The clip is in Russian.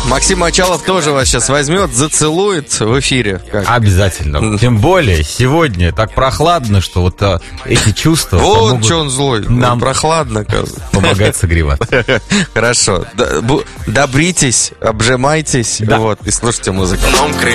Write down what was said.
Максим Мочалов тоже вас сейчас возьмет, зацелует в эфире. Обязательно. Тем более, сегодня так прохладно, что вот эти чувства вот что он злой. Нам прохладно, оказывается. Помогает согреваться. Хорошо. Добритесь, обжимайтесь, вот, и слушайте музыку. В одном крыле